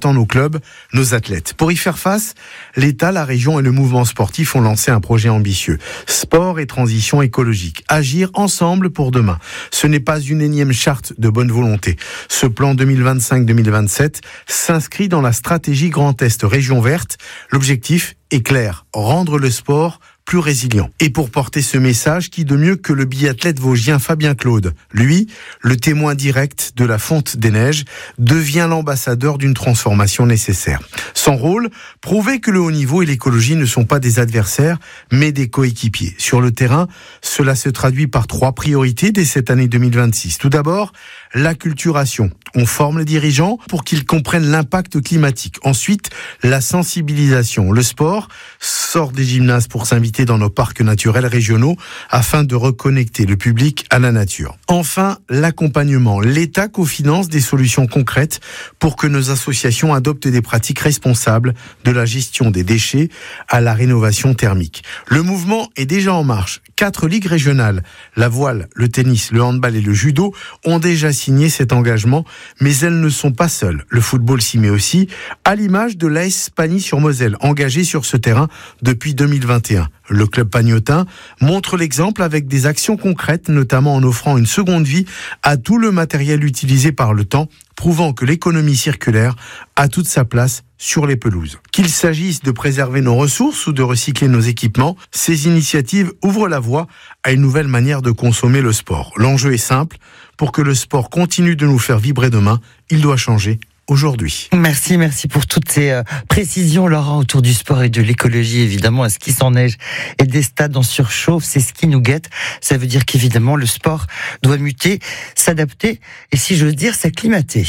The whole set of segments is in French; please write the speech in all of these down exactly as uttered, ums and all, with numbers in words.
impactant nos clubs, nos athlètes. Pour y faire face, l'État, la région et le mouvement sportif ont lancé un projet ambitieux. Sport et transition écologique. Agir ensemble pour demain. Ce n'est pas une énième charte de bonne volonté. Ce plan deux mille vingt-cinq deux mille vingt-sept s'inscrit dans la stratégie Grand Est Région Verte. L'objectif est clair, rendre le sport plus résilient. Et pour porter ce message, qui de mieux que le biathlète vosgien Fabien Claude, lui, le témoin direct de la fonte des neiges, devient l'ambassadeur d'une transformation nécessaire. Son rôle, prouver que le haut niveau et l'écologie ne sont pas des adversaires, mais des coéquipiers. Sur le terrain, cela se traduit par trois priorités dès cette année deux mille vingt-six. Tout d'abord, l'acculturation. On forme les dirigeants pour qu'ils comprennent l'impact climatique. Ensuite, la sensibilisation. Le sport sort des gymnases pour s'inviter dans nos parcs naturels régionaux afin de reconnecter le public à la nature. Enfin, l'accompagnement. L'État cofinance des solutions concrètes pour que nos associations adoptent des pratiques responsables de la gestion des déchets à la rénovation thermique. Le mouvement est déjà en marche. Quatre ligues régionales, la voile, le tennis, le handball et le judo, ont déjà signé cet engagement, mais elles ne sont pas seules. Le football s'y met aussi, à l'image de l'A S Pagny-sur-Moselle, engagé sur ce terrain depuis deux mille vingt et un. Le club pagnotin montre l'exemple avec des actions concrètes, notamment en offrant une seconde vie à tout le matériel utilisé par le temps, prouvant que l'économie circulaire a toute sa place sur les pelouses. Qu'il s'agisse de préserver nos ressources ou de recycler nos équipements, ces initiatives ouvrent la voie à une nouvelle manière de consommer le sport. L'enjeu est simple, pour que le sport continue de nous faire vibrer demain, il doit changer aujourd'hui. Merci, merci pour toutes ces euh, précisions, Laurent, autour du sport et de l'écologie, évidemment. Un ski sans neige et des stades en surchauffe, c'est ce qui nous guette. Ça veut dire qu'évidemment, le sport doit muter, s'adapter et, si j'ose dire, s'acclimater.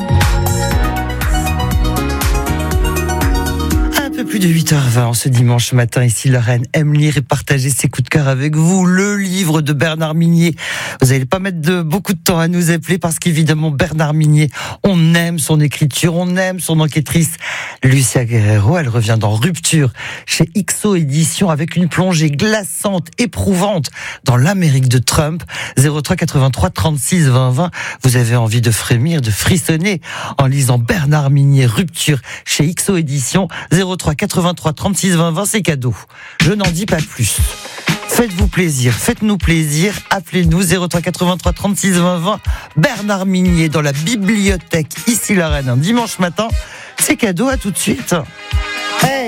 Plus de huit heures vingt en ce dimanche matin. Ici, Lorraine aime lire et partager ses coups de cœur avec vous. Le livre de Bernard Minier. Vous n'allez pas mettre de, beaucoup de temps à nous appeler parce qu'évidemment, Bernard Minier, on aime son écriture, on aime son enquêtrice. Lucia Guerrero, elle revient dans Rupture chez X O Éditions avec une plongée glaçante, éprouvante dans l'Amérique de Trump. zéro trois quatre-vingt-trois trente-six vingt vingt. Vous avez envie de frémir, de frissonner en lisant Bernard Minier, Rupture chez X O Éditions. zéro trois quatre-vingt-trois trente-six vingt vingt, c'est cadeau. Je n'en dis pas plus. Faites-vous plaisir, faites-nous plaisir. Appelez-nous zéro trois quatre-vingt-trois trente-six vingt vingt. Bernard Minier dans la bibliothèque ici la Reine un dimanche matin. C'est cadeau, à tout de suite. Hey.